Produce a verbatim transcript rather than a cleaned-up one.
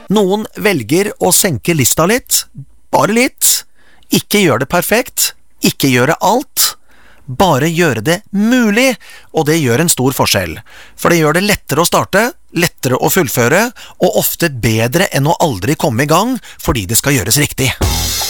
Noen velger å senke lista litt, bare litt, ikke gjøre det perfekt, ikke gjøre alt, bare gjøre det mulig, og det gjør en stor forskjell. For det gjør det lettere å starte, lettere å fullføre, og ofte bedre enn å aldri komme i gang, fordi det skal gjøres riktig.